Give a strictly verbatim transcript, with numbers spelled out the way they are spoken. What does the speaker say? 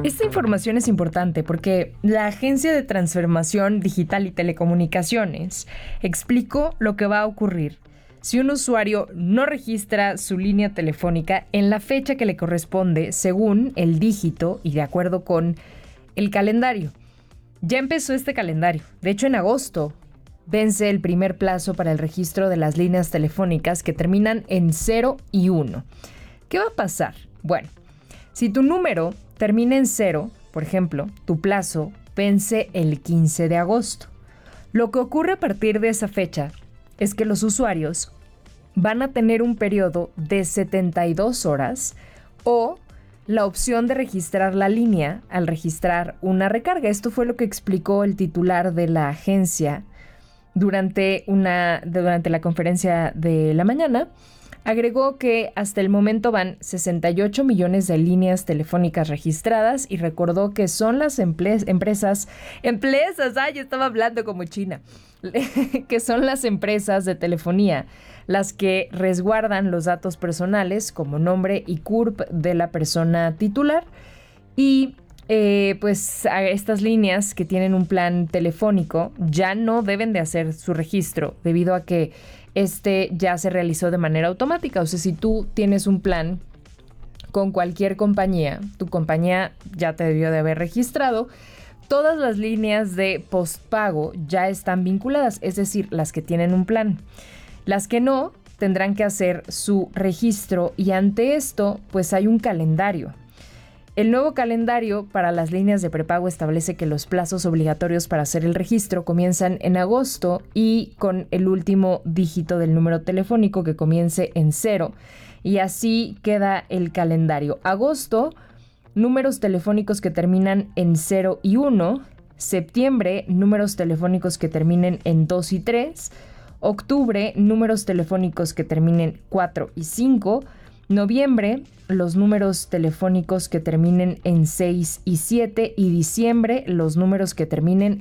Esta información es importante porque la Agencia de Transformación Digital y Telecomunicaciones explicó lo que va a ocurrir si un usuario no registra su línea telefónica en la fecha que le corresponde según el dígito y de acuerdo con el calendario. Ya empezó este calendario. De hecho, en agosto vence el primer plazo para el registro de las líneas telefónicas que terminan en cero y uno. ¿Qué va a pasar? Bueno, si tu número termina en cero, por ejemplo, tu plazo vence el quince de agosto. Lo que ocurre a partir de esa fecha es que los usuarios van a tener un periodo de setenta y dos horas o la opción de registrar la línea al registrar una recarga. Esto fue lo que explicó el titular de la agencia durante, una, durante la conferencia de la mañana. Agregó que hasta el momento van sesenta y ocho millones de líneas telefónicas registradas y recordó que son las emple- empresas, empresas, ay, estaba hablando como china, que son las empresas de telefonía las que resguardan los datos personales como nombre y C U R P de la persona titular y eh, pues a estas líneas que tienen un plan telefónico ya no deben de hacer su registro debido a que este ya se realizó de manera automática. O sea, si tú tienes un plan con cualquier compañía, tu compañía ya te debió de haber registrado. Todas las líneas de postpago ya están vinculadas, es decir, las que tienen un plan. Las que no tendrán que hacer su registro y ante esto, pues hay un calendario. El nuevo calendario para las líneas de prepago establece que los plazos obligatorios para hacer el registro comienzan en agosto y con el último dígito del número telefónico que comience en cero. Y así queda el calendario. Agosto, números telefónicos que terminan en cero y uno. Septiembre, números telefónicos que terminen en dos y tres. Octubre, números telefónicos que terminen cuatro y cinco. Noviembre, los números telefónicos que terminen en seis y siete y diciembre, los números que terminen